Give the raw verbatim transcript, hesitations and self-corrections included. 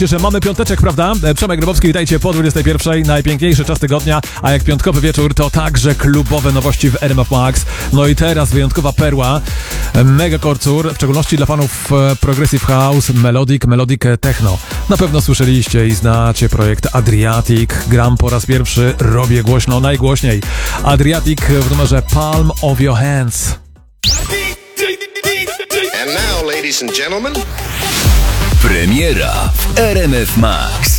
Że mamy piąteczek, prawda? Przemek Grabowski, witajcie po dwudziestej pierwszej. Najpiękniejszy czas tygodnia, a jak piątkowy wieczór, to także klubowe nowości w R M F Max. No i teraz wyjątkowa perła, mega korcur, w szczególności dla fanów Progressive House, Melodic, Melodic Techno. Na pewno słyszeliście i znacie projekt Adriatic. Gram po raz pierwszy, robię głośno, najgłośniej. Adriatic w numerze Palm of Your Hands. And now, ladies and gentlemen, Premiera w R M F Max.